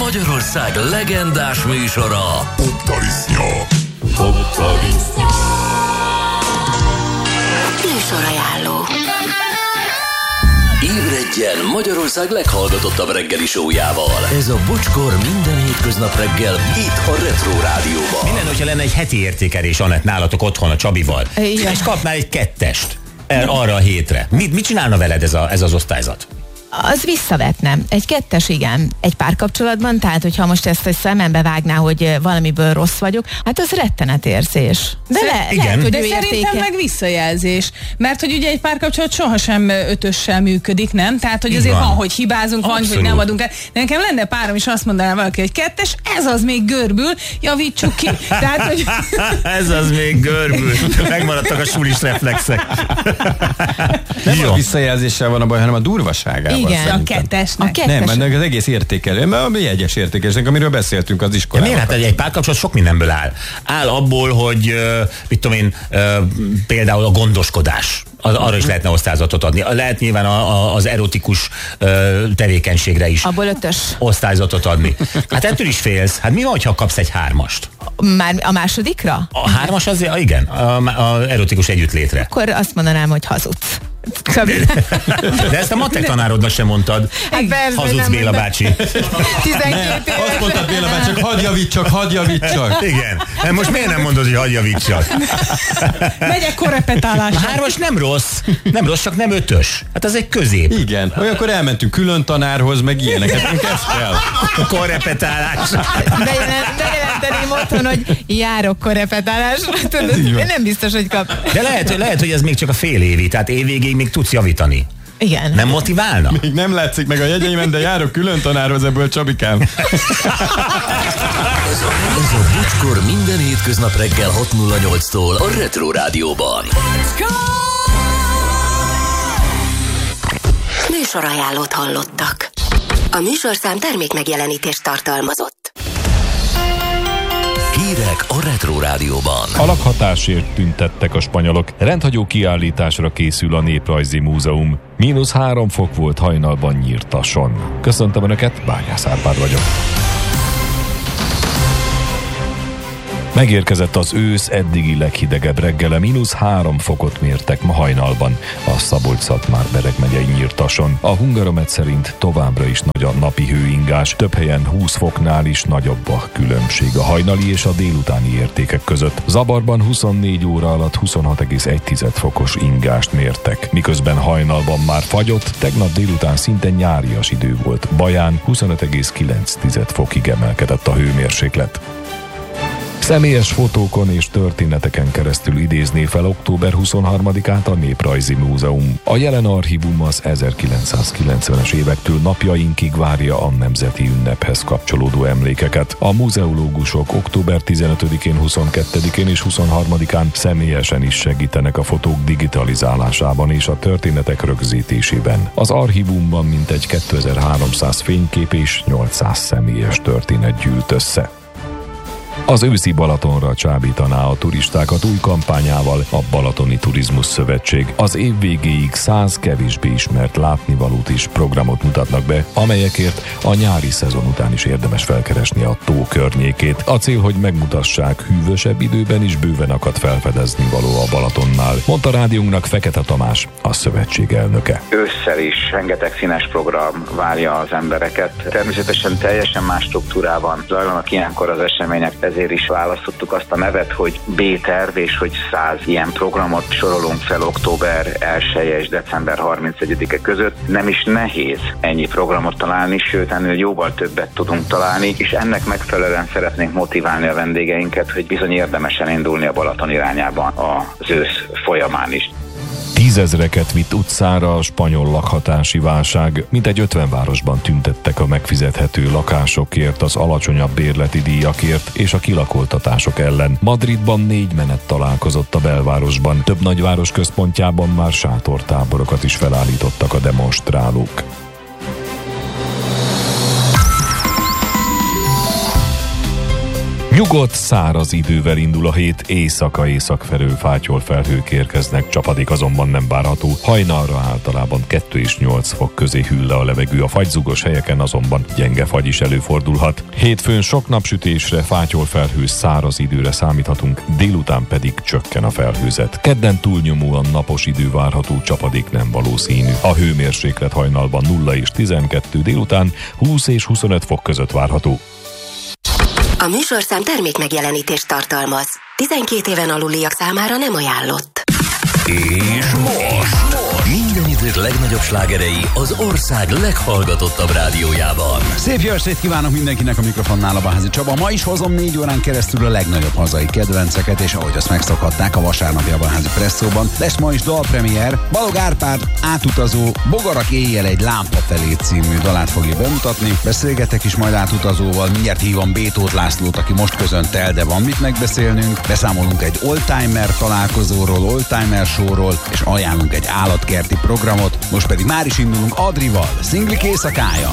Magyarország legendás műsora, Potarisznya. Műsorajánló. Ébredjen Magyarország leghallgatottabb reggeli show-jával. Ez a Bocskor minden hétköznap reggel itt a Retro Rádióban. Minden, hogyha lenne egy heti értékelés, Anett, nálatok otthon a Csabival, és kapnál egy 2-est arra a hétre. Mit csinálna veled ez az osztályzat? Az visszavetnem. Egy 2-es, igen. Egy párkapcsolatban, tehát hogyha most ezt a szemembe vágná, hogy valamiből rossz vagyok, hát az rettenetérzés. De lehet, hogy de szerintem meg visszajelzés. Mert hogy ugye egy párkapcsolat sohasem 5-össel működik, nem? Tehát, hogy azért van, hogy hibázunk, van, hogy nem adunk el. De nekem lenne párom, és azt mondaná valaki, hogy 2-es, ez az még görbül, javítsuk ki. Tehát, hogy... ez az még görbül. Megmaradtak a sulis reflexek. Nem a visszajelzéssel van a baj, hanem a durvaságával. Igen, a 2-esnek. Nem, mert az egész értékelő, mert a jegyes értékelésnek, amiről beszéltünk az iskolában. Miért? Hát egy párkapcsolat sok mindenből áll. Áll abból, hogy mit tudom én, például a gondoskodás. Arra is lehetne osztályzatot adni. Lehet nyilván az erotikus tevékenységre is. Abból 5-ös. Osztályzatot adni. Hát ettől is félsz. Hát mi van, ha kapsz egy 3-ast? Már a másodikra? A 3-as az, igen, a erotikus együttlétre. Akkor azt mondanám, hogy hazudsz. De ezt a matek tanárodnak sem mondtad. Hát persze, hazudsz, Béla bácsi. 12 éves. Azt mondtad, Béla bácsi, csak hadd javítsak. Igen. Most miért nem mondod, hogy hadd javítsak? Megyek korrepetálásra. A 3-as nem rossz, csak nem 5-ös. Hát az egy közép. Igen. Olyankor elmentünk külön tanárhoz, meg ilyeneket. Ez kell. A korrepetálásra. Bejelenteném otthon, hogy járok korrepetálásra. Nem biztos, hogy kap. De lehet, hogy ez még csak a fél évi, tehát évvégéig még tudsz javítani. Igen. Nem motiválna? Még nem látszik meg a jegyeimen, de járok külön tanárhoz, ebből Csabikám. Ez a Bocskor minden hétköznap reggel 6:08-tól a Retro Rádióban. Műsorajánlót hallottak. A műsorszám termék megjelenítést tartalmazott. Hírek a Retro Rádióban. A lakhatásért tüntettek a spanyolok. Rendhagyó kiállításra készül a Néprajzi Múzeum. -3 fok volt hajnalban Nyírtason. Köszöntöm Önöket, Bányász Árpád vagyok. Megérkezett az ősz eddigi leghidegebb reggele, -3 fokot mértek ma hajnalban a Szabolcs-Szatmár-Bereg megyei Nyírtason. A Hungaromet szerint továbbra is nagy a napi hőingás, több helyen 20 foknál is nagyobb a különbség a hajnali és a délutáni értékek között. Zabarban 24 óra alatt 26,1 fokos ingást mértek, miközben hajnalban már fagyott, tegnap délután szinte nyárias idő volt. Baján 25,9 fokig emelkedett a hőmérséklet. Személyes fotókon és történeteken keresztül idézné fel október 23-át a Néprajzi Múzeum. A jelen archívum az 1990-es évektől napjainkig várja a nemzeti ünnephez kapcsolódó emlékeket. A muzeológusok október 15-én, 22-én és 23-án személyesen is segítenek a fotók digitalizálásában és a történetek rögzítésében. Az archívumban mintegy 2300 fénykép és 800 személyes történet gyűlt össze. Az őszi Balatonra csábítaná a turistákat új kampányával a Balatoni Turizmus Szövetség. Az év végéig 100 kevésbé ismert látnivalót és programot mutatnak be, amelyekért a nyári szezon után is érdemes felkeresni a tó környékét. A cél, hogy megmutassák, hűvösebb időben is bőven akad felfedezni való a Balatonnál, mondta rádiónknak Fekete Tamás, a szövetség elnöke. Ősszel is rengeteg színes program várja az embereket. Természetesen teljesen más struktúrában zajlanak ilyenkor az események, ezért is választottuk azt a nevet, hogy B-terv, és hogy 100 ilyen programot sorolunk fel október 1-e és december 31-e között. Nem is nehéz ennyi programot találni, sőt, ennél jóval többet tudunk találni, és ennek megfelelően szeretnénk motiválni a vendégeinket, hogy bizony érdemes elindulni a Balaton irányában az ősz folyamán is. 10 000-eket vitt utcára a spanyol lakhatási válság. Mintegy 50 városban tüntettek a megfizethető lakásokért, az alacsonyabb bérleti díjakért és a kilakoltatások ellen. Madridban 4 menet találkozott a belvárosban. Több nagyváros központjában már sátortáborokat is felállítottak a demonstrálók. Nyugodt, száraz idővel indul a hét, észak felől fátyol felhők érkeznek, csapadék azonban nem várható. Hajnalra általában 2 és 8 fok közé hűl le a levegő, a fagyzugos helyeken azonban gyenge fagy is előfordulhat. Hétfőn sok napsütésre, fátyol felhő, száraz időre számíthatunk, délután pedig csökken a felhőzet. Kedden túlnyomóan napos idő várható, csapadék nem valószínű. A hőmérséklet hajnalban 0 és 12, délután 20 és 25 fok között várható. A műsorszám termék megjelenítést tartalmaz. 12 éven aluliak számára nem ajánlott. És most minden idők legnagyobb slágerei az ország leghallgatottabb rádiójában. Szép jó estét kívánok mindenkinek, a mikrofonnál a Vázi Csaba. Ma is hozom 4 órán keresztül a legnagyobb hazai kedvenceket, és ahogy azt megszokhatták a vasárnapi Abaházi Presszóban, lesz ma is dalpremier. Balog Árpád átutazó Bogarak éjjel egy lámpa felé című dalát fogja bemutatni. Beszélgetek is majd átutazóval, mindjárt hívom B. Tóth Lászlót, aki most közönt el, de van mit megbeszélnünk. Beszámolunk egy oldtimer találkozóról, oldtimer showról, és ajánlunk egy állatkerti programot. Most pedig már is indulunk Adrival, Szinglik éjszakája.